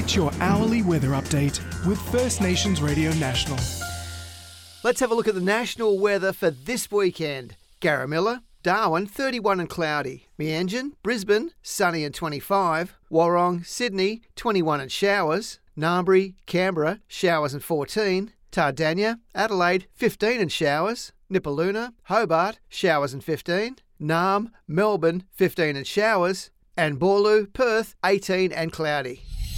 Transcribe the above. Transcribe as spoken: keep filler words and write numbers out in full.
Get your hourly weather update with First Nations Radio National. Let's have a look at the national weather for this weekend. Garamilla, Darwin, thirty-one and cloudy. Meanjin, Brisbane, sunny and twenty-five. Warrong, Sydney, twenty-one and showers. Narmbri, Canberra, showers and fourteen. Tardania, Adelaide, fifteen and showers. Nipaluna, Hobart, showers and fifteen. Narm, Melbourne, fifteen and showers. And Boorloo, Perth, eighteen and cloudy.